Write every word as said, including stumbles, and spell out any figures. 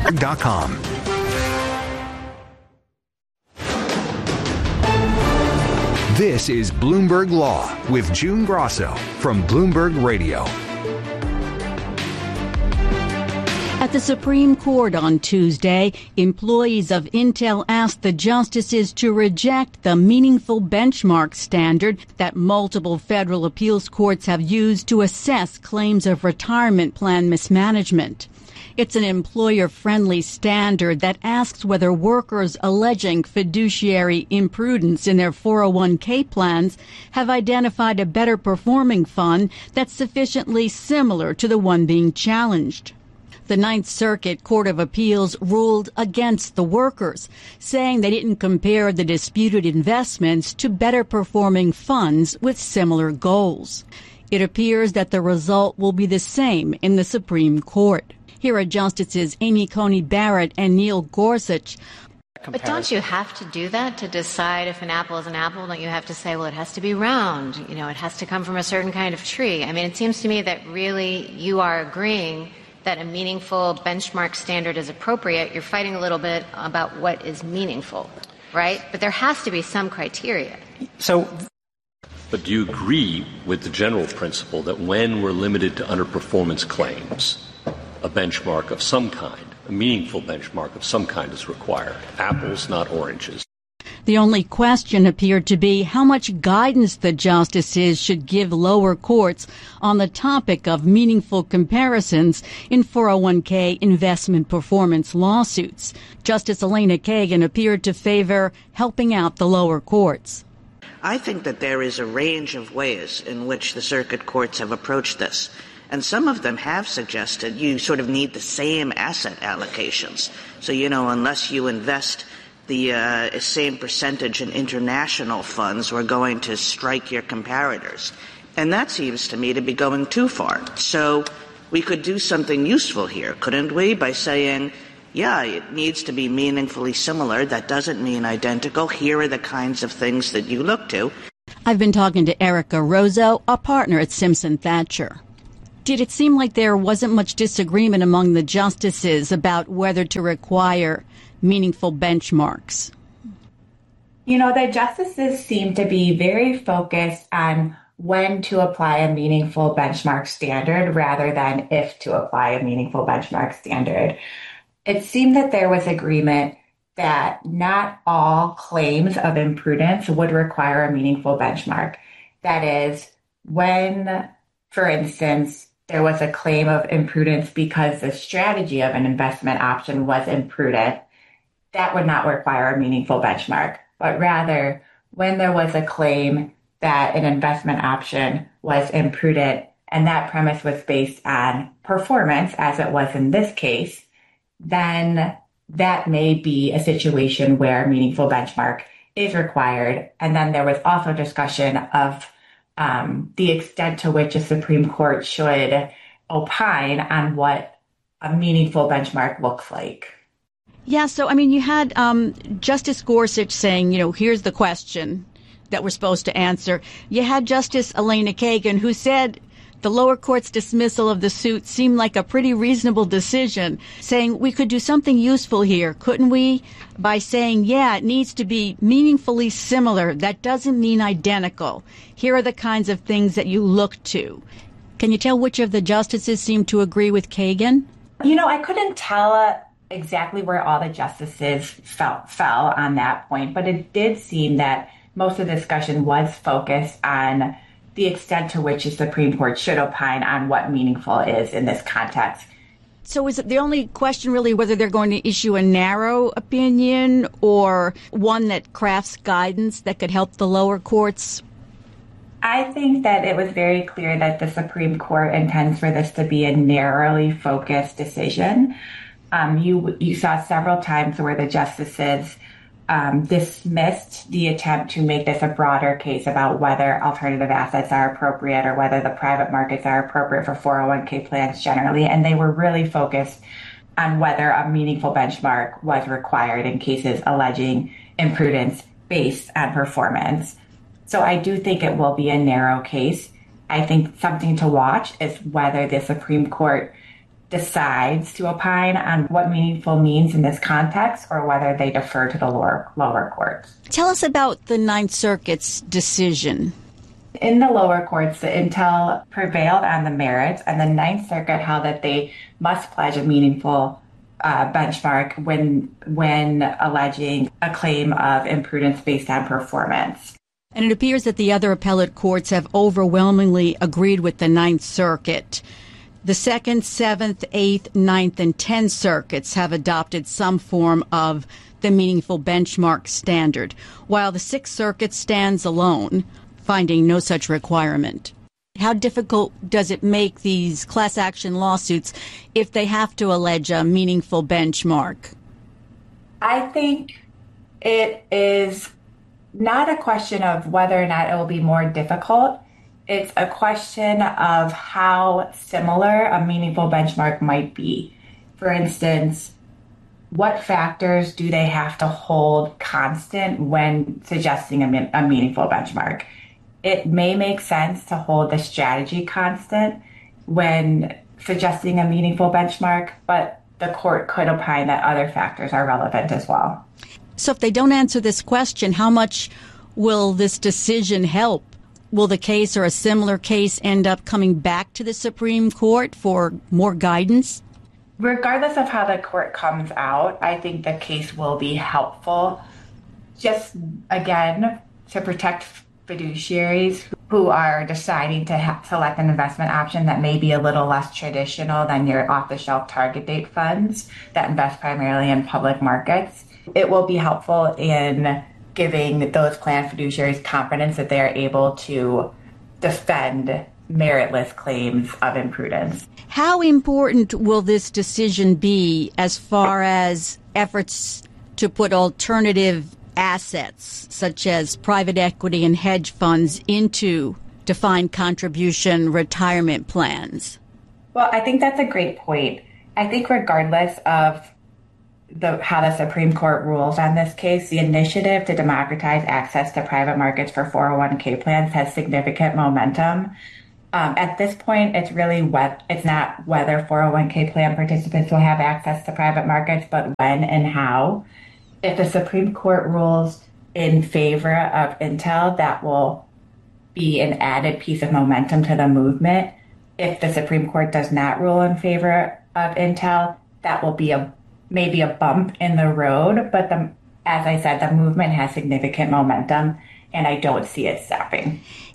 dot com. This is Bloomberg Law with June Grosso from Bloomberg Radio. At the Supreme Court on Tuesday, employees of Intel asked the justices to reject the meaningful benchmark standard that multiple federal appeals courts have used to assess claims of retirement plan mismanagement. It's an employer-friendly standard that asks whether workers alleging fiduciary imprudence in their four oh one k plans have identified a better performing fund that's sufficiently similar to the one being challenged. The Ninth Circuit Court of Appeals ruled against the workers, saying they didn't compare the disputed investments to better performing funds with similar goals. It appears that the result will be the same in the Supreme Court. Here are Justices Amy Coney Barrett and Neil Gorsuch. But don't you have to do that to decide if an apple is an apple? Don't you have to say, well, it has to be round, you know, it has to come from a certain kind of tree? I mean, it seems to me that really you are agreeing that a meaningful benchmark standard is appropriate. You're fighting a little bit about what is meaningful, right? But there has to be some criteria. So, but do you agree with the general principle that when we're limited to underperformance claims, a benchmark of some kind, a meaningful benchmark of some kind is required? Apples, not oranges. The only question appeared to be how much guidance the justices should give lower courts on the topic of meaningful comparisons in four oh one k investment performance lawsuits. Justice Elena Kagan appeared to favor helping out the lower courts. I think that there is a range of ways in which the circuit courts have approached this. And some of them have suggested you sort of need the same asset allocations. So, you know, unless you invest the uh, same percentage in international funds, we're going to strike your comparators. And that seems to me to be going too far. So we could do something useful here, couldn't we, by saying, yeah, it needs to be meaningfully similar. That doesn't mean identical. Here are the kinds of things that you look to. I've been talking to Erica Rozo, a partner at Simpson Thacher. Did it seem like there wasn't much disagreement among the justices about whether to require meaningful benchmarks? You know, the justices seem to be very focused on when to apply a meaningful benchmark standard rather than if to apply a meaningful benchmark standard. It seemed that there was agreement that not all claims of imprudence would require a meaningful benchmark. That is, when, for instance, there was a claim of imprudence because the strategy of an investment option was imprudent, that would not require a meaningful benchmark. But rather, when there was a claim that an investment option was imprudent and that premise was based on performance, as it was in this case, then that may be a situation where a meaningful benchmark is required. And then there was also discussion of Um, the extent to which a Supreme Court should opine on what a meaningful benchmark looks like. Yeah, so, I mean, you had um, Justice Gorsuch saying, you know, here's the question that we're supposed to answer. You had Justice Elena Kagan, who said the lower court's dismissal of the suit seemed like a pretty reasonable decision, saying we could do something useful here, couldn't we? By saying, yeah, it needs to be meaningfully similar. That doesn't mean identical. Here are the kinds of things that you look to. Can you tell which of the justices seemed to agree with Kagan? You know, I couldn't tell exactly where all the justices fell, fell on that point, but it did seem that most of the discussion was focused on the extent to which the Supreme Court should opine on what meaningful is in this context. So is it the only question really whether they're going to issue a narrow opinion or one that crafts guidance that could help the lower courts? I think that it was very clear that the Supreme Court intends for this to be a narrowly focused decision. Um, you you saw several times where the justices Um, dismissed the attempt to make this a broader case about whether alternative assets are appropriate or whether the private markets are appropriate for four oh one k plans generally. And they were really focused on whether a meaningful benchmark was required in cases alleging imprudence based on performance. So I do think it will be a narrow case. I think something to watch is whether the Supreme Court decides to opine on what meaningful means in this context or whether they defer to the lower, lower courts. Tell us about the Ninth Circuit's decision. In the lower courts, the Intel prevailed on the merits, and the Ninth Circuit held that they must pledge a meaningful uh, benchmark when when alleging a claim of imprudence based on performance. And it appears that the other appellate courts have overwhelmingly agreed with the Ninth Circuit. The Second, Seventh, Eighth, Ninth, and Tenth Circuits have adopted some form of the meaningful benchmark standard, while the Sixth Circuit stands alone, finding no such requirement. How difficult does it make these class action lawsuits if they have to allege a meaningful benchmark? I think it is not a question of whether or not it will be more difficult. It's a question of how similar a meaningful benchmark might be. For instance, what factors do they have to hold constant when suggesting a, a meaningful benchmark? It may make sense to hold the strategy constant when suggesting a meaningful benchmark, but the court could opine that other factors are relevant as well. So if they don't answer this question, how much will this decision help? Will the case or a similar case end up coming back to the Supreme Court for more guidance? Regardless of how the court comes out, I think the case will be helpful. Just, again, to protect fiduciaries who are deciding to ha- select an investment option that may be a little less traditional than your off-the-shelf target date funds that invest primarily in public markets. It will be helpful in giving those plan fiduciaries confidence that they are able to defend meritless claims of imprudence. How important will this decision be as far as efforts to put alternative assets, such as private equity and hedge funds, into defined contribution retirement plans? Well, I think that's a great point. I think regardless of the, how the Supreme Court rules on this case, the initiative to democratize access to private markets for four oh one k plans has significant momentum. Um, at this point, it's really what it's not whether four oh one k plan participants will have access to private markets, but when and how. If the Supreme Court rules in favor of Intel, that will be an added piece of momentum to the movement. If the Supreme Court does not rule in favor of Intel, that will be a maybe a bump in the road. But the, as I said, the movement has significant momentum, and I don't see it stopping.